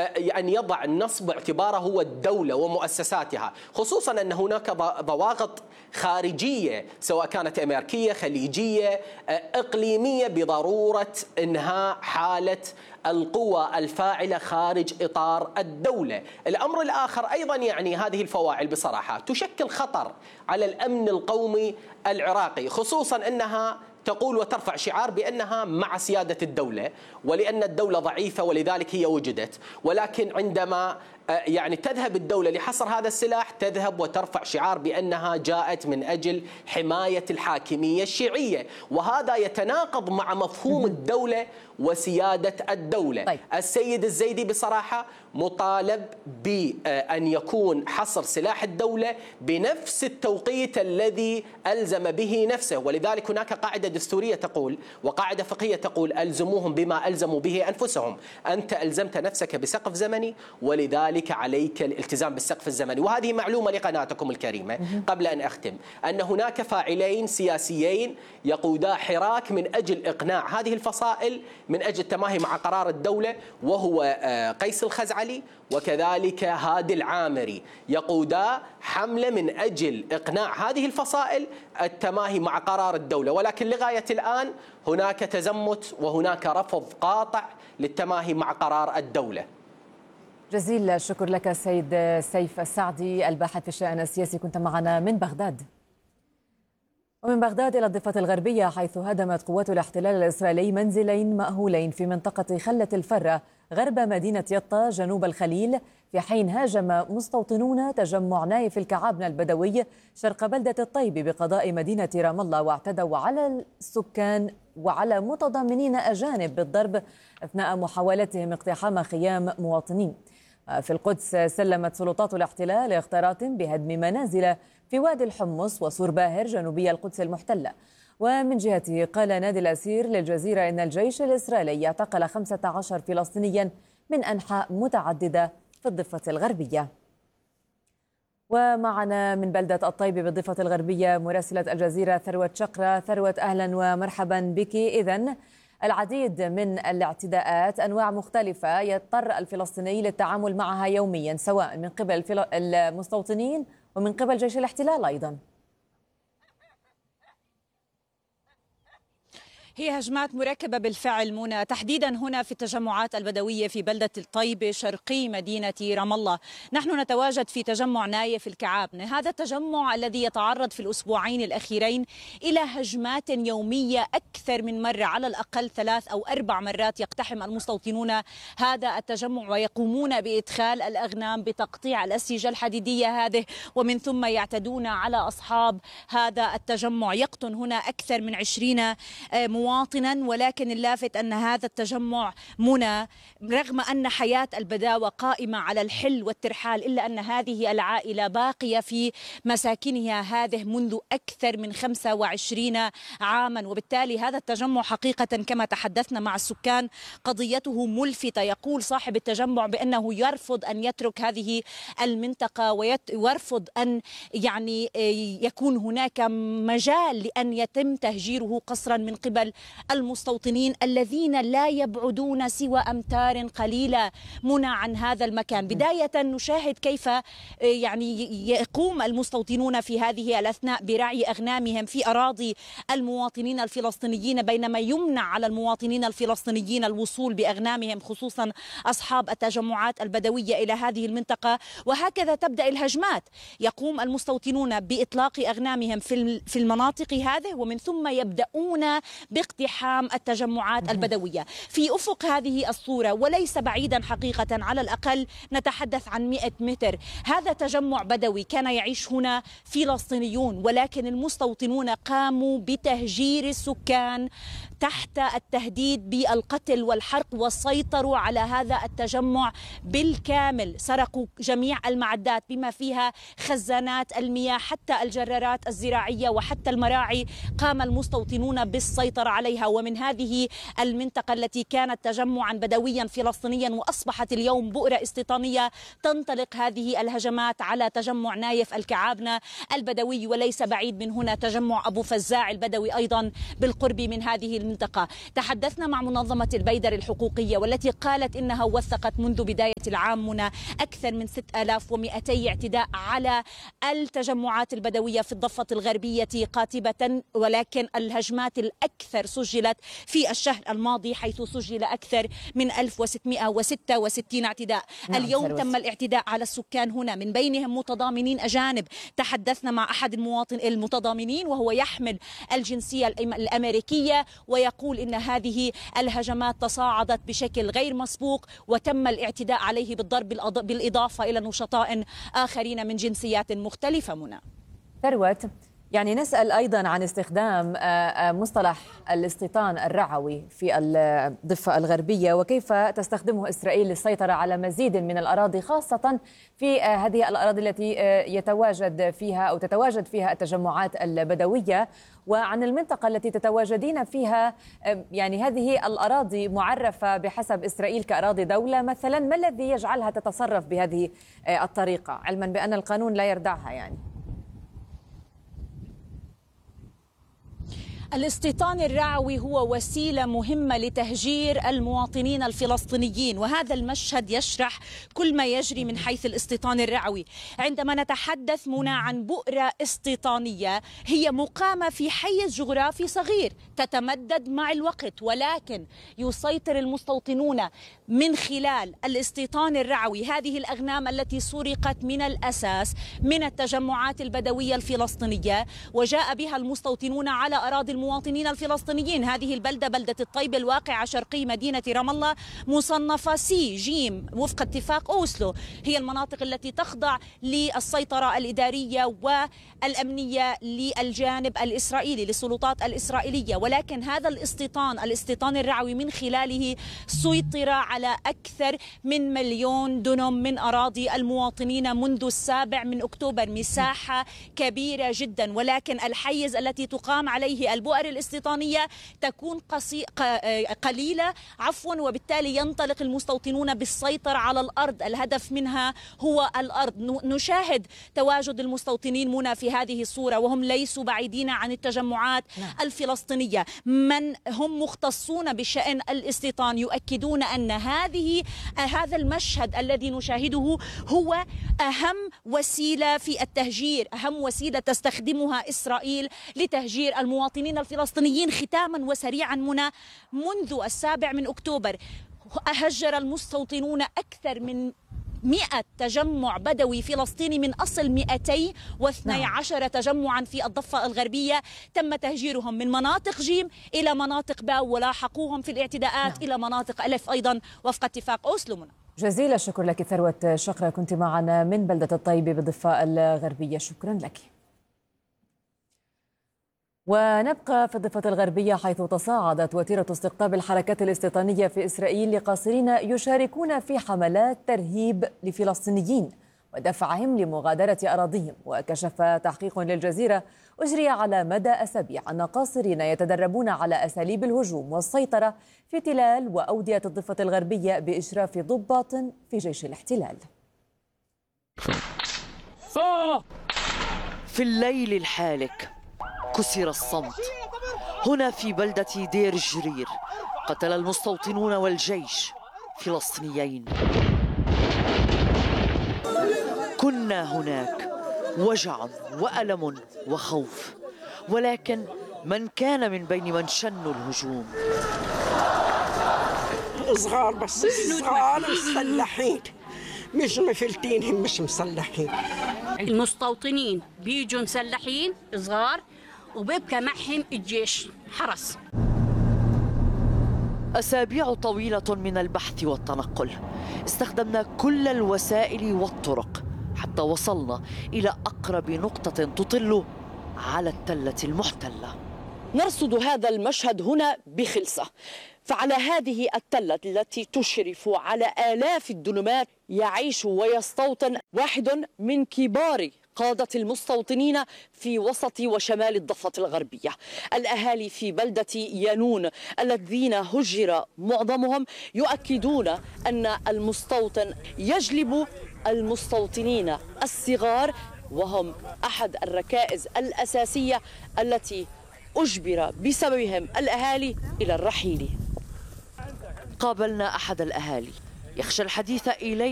أن يضع النصب باعتباره هو الدولة ومؤسساتها، خصوصا أن هناك ضواغط خارجية سواء كانت أمريكية خليجية إقليمية بضرورة إنهاء حالة القوى الفاعلة خارج إطار الدولة. الأمر الآخر أيضا يعني هذه الفواعل بصراحة تشكل خطر على الأمن القومي العراقي، خصوصا أنها تقول وترفع شعار بأنها مع سيادة الدولة ولأن الدولة ضعيفة ولذلك هي وجدت، ولكن عندما يعني تذهب الدولة لحصر هذا السلاح تذهب وترفع شعار بأنها جاءت من أجل حماية الحاكمية الشيعية، وهذا يتناقض مع مفهوم الدولة وسيادة الدولة. طيب. السيد الزيدي بصراحة مطالب بأن يكون حصر سلاح الدولة بنفس التوقيت الذي ألزم به نفسه، ولذلك هناك قاعدة دستورية تقول وقاعدة فقهية تقول ألزموهم بما ألزموا به أنفسهم. أنت ألزمت نفسك بسقف زمني ولذلك عليك الالتزام بالسقف الزمني. وهذه معلومة لقناتكم الكريمة قبل أن أختم، أن هناك فاعلين سياسيين يقودا حراك من أجل إقناع هذه الفصائل من أجل التماهي مع قرار الدولة، وهو قيس الخزعلي وكذلك هادي العامري، يقودا حملة من أجل إقناع هذه الفصائل التماهي مع قرار الدولة، ولكن لغاية الآن هناك تزمت وهناك رفض قاطع للتماهي مع قرار الدولة. جزيل الشكر لك سيد سيف السعدي الباحث في الشأن السياسي، كنت معنا من بغداد. ومن بغداد إلى الضفة الغربية، حيث هدمت قوات الاحتلال الإسرائيلي منزلين مأهولين في منطقة خلة الفرة غرب مدينة يطا جنوب الخليل، في حين هاجم مستوطنون تجمع نايف الكعابنة البدوي شرق بلدة الطيب بقضاء مدينة رام الله، واعتدوا على السكان وعلى متضامنين أجانب بالضرب أثناء محاولتهم اقتحام خيام مواطنين. في القدس سلمت سلطات الاحتلال اختارات بهدم منازل في وادي الحمص وسور باهر جنوبي القدس المحتلة. ومن جهته قال نادي الأسير للجزيرة إن الجيش الإسرائيلي اعتقل 15 فلسطينيا من أنحاء متعددة في الضفة الغربية. ومعنا من بلدة الطيب بالضفة الغربية مراسلة الجزيرة ثروة شقرة. ثروة، أهلا ومرحبا بك. إذن العديد من الاعتداءات أنواع مختلفة يضطر الفلسطيني للتعامل معها يوميا، سواء من قبل المستوطنين ومن قبل جيش الاحتلال أيضا. هي هجمات مركبة بالفعل منى، تحديدا هنا في التجمعات البدوية في بلدة الطيبة شرقي مدينة رام الله. نحن نتواجد في تجمع نايف الكعابنة، هذا التجمع الذي يتعرض في الأسبوعين الأخيرين إلى هجمات يومية أكثر من مرة، على الأقل 3 أو 4 مرات يقتحم المستوطنون هذا التجمع ويقومون بإدخال الأغنام بتقطيع الأسيجة الحديدية هذه، ومن ثم يعتدون على أصحاب هذا التجمع. يقطن هنا أكثر من 20 مواطنا، ولكن اللافت أن هذا التجمع منى رغم أن حياة البداوة قائمة على الحل والترحال، إلا أن هذه العائلة باقية في مساكنها هذه منذ أكثر من 25 عاما. وبالتالي هذا التجمع حقيقة كما تحدثنا مع السكان قضيته ملفتة. يقول صاحب التجمع بأنه يرفض أن يترك هذه المنطقة ويرفض أن يعني يكون هناك مجال لأن يتم تهجيره قسرا من قبل المستوطنين الذين لا يبعدون سوى أمتار قليلة منى عن هذا المكان. بداية نشاهد كيف يعني يقوم المستوطنون في هذه الأثناء برعي أغنامهم في أراضي المواطنين الفلسطينيين، بينما يمنع على المواطنين الفلسطينيين الوصول بأغنامهم، خصوصا أصحاب التجمعات البدوية إلى هذه المنطقة. وهكذا تبدأ الهجمات، يقوم المستوطنون بإطلاق أغنامهم في المناطق هذه، ومن ثم يبدأون باقتحام التجمعات البدوية في أفق هذه الصورة. وليس بعيدا حقيقة، على الأقل نتحدث عن 100 متر، هذا تجمع بدوي كان يعيش هنا فلسطينيون، ولكن المستوطنون قاموا بتهجير السكان تحت التهديد بالقتل والحرق، وسيطروا على هذا التجمع بالكامل. سرقوا جميع المعدات بما فيها خزانات المياه، حتى الجرارات الزراعية وحتى المراعي قام المستوطنون بالسيطرة عليها، ومن هذه المنطقة التي كانت تجمعا بدويا فلسطينيا وأصبحت اليوم بؤرة استيطانية، تنطلق هذه الهجمات على تجمع نايف الكعابنة البدوي، وليس بعيد من هنا تجمع أبو فزاع البدوي أيضا بالقرب من هذه المنطقة. تحدثنا مع منظمة البيدر الحقوقية والتي قالت إنها وثقت منذ بداية العام هنا أكثر من 6200 اعتداء على التجمعات البدوية في الضفة الغربية قاطبة، ولكن الهجمات الأكثر سجلت في الشهر الماضي حيث سجل أكثر من 1666 اعتداء. اليوم تم الاعتداء على السكان هنا، من بينهم متضامنين أجانب. تحدثنا مع أحد المتضامنين وهو يحمل الجنسية الأمريكية، ويقول إن هذه الهجمات تصاعدت بشكل غير مسبوق وتم الاعتداء عليه بالضرب بالإضافة إلى نشطاء آخرين من جنسيات مختلفة. منى ثروت، يعني نسأل أيضا عن استخدام مصطلح الاستيطان الرعوي في الضفة الغربية، وكيف تستخدمه إسرائيل للسيطرة على مزيد من الأراضي، خاصة في هذه الأراضي التي يتواجد فيها أو تتواجد فيها التجمعات البدوية، وعن المنطقة التي تتواجدين فيها. يعني هذه الأراضي معرفة بحسب إسرائيل كأراضي دولة مثلا، ما الذي يجعلها تتصرف بهذه الطريقة علما بأن القانون لا يردعها؟ يعني الاستيطان الرعوي هو وسيلة مهمة لتهجير المواطنين الفلسطينيين، وهذا المشهد يشرح كل ما يجري من حيث الاستيطان الرعوي. عندما نتحدث منى عن بؤرة استيطانية، هي مقامة في حيز جغرافي صغير تتمدد مع الوقت، ولكن يسيطر المستوطنون من خلال الاستيطان الرعوي هذه الأغنام التي سرقت من الأساس من التجمعات البدوية الفلسطينية، وجاء بها المستوطنون على أراضي المواطنين الفلسطينيين. هذه البلدة بلدة الطيبة الواقعة شرقي مدينة رام الله مصنفة سي جيم وفق اتفاق أوسلو، هي المناطق التي تخضع للسيطرة الإدارية والأمنية للجانب الإسرائيلي للسلطات الإسرائيلية. ولكن هذا الاستيطان الرعوي من خلاله سيطر على أكثر من 1,000,000 دنم من أراضي المواطنين منذ 7 أكتوبر، مساحة كبيرة جدا. ولكن الحيز التي تقام عليه البؤر الاستيطانية تكون قليلة وبالتالي ينطلق المستوطنون بالسيطرة على الأرض، الهدف منها هو الأرض. نشاهد تواجد المستوطنين منى في هذه الصورة، وهم ليسوا بعيدين عن التجمعات الفلسطينية. من هم مختصون بشأن الاستيطان يؤكدون أن هذا المشهد الذي نشاهده هو أهم وسيلة في التهجير، أهم وسيلة تستخدمها إسرائيل لتهجير المواطنين الفلسطينيين. ختاما وسريعا منذ 7 أكتوبر هجر المستوطنون أكثر من 100 تجمع بدوي فلسطيني من أصل 212 تجمعا في الضفة الغربية. تم تهجيرهم من مناطق جيم إلى مناطق باو، ولاحقوهم في الاعتداءات إلى مناطق ألف أيضا وفق اتفاق أوسلو. جزيل الشكر لك ثروت شقرة، كنت معنا من بلدة الطيبة بالضفة الغربية، شكرا لك. ونبقى في الضفة الغربية حيث تصاعدت وتيرة استقطاب الحركات الاستيطانية في إسرائيل لقاصرين يشاركون في حملات ترهيب لفلسطينيين ودفعهم لمغادرة أراضيهم. وكشف تحقيق للجزيرة أجري على مدى أسابيع أن قاصرين يتدربون على أساليب الهجوم والسيطرة في تلال وأودية الضفة الغربية بإشراف ضباط في جيش الاحتلال. في الليل الحالك كسر الصمت هنا في بلدة دير الجرير. قتل المستوطنون والجيش فلسطينيين. كنا هناك وجع وألم وخوف، ولكن من كان من بين من شنوا الهجوم؟ صغار، بس صغار مسلحين، مش مفلتين، هم مش مسلحين. المستوطنين بيجوا مسلحين صغار وبيبقى معهم الجيش حرس. أسابيع طويلة من البحث والتنقل، استخدمنا كل الوسائل والطرق حتى وصلنا إلى أقرب نقطة تطل على التلة المحتلة. نرصد هذا المشهد هنا بخلصة، فعلى هذه التلة التي تشرف على آلاف الدنمات يعيش ويستوطن واحد من كبار قادة المستوطنين في وسط وشمال الضفة الغربية. الأهالي في بلدة يانون الذين هجر معظمهم يؤكدون أن المستوطن يجلب المستوطنين الصغار، وهم أحد الركائز الأساسية التي أجبر بسببهم الأهالي إلى الرحيل. قابلنا أحد الأهالي يخشى الحديث إلينا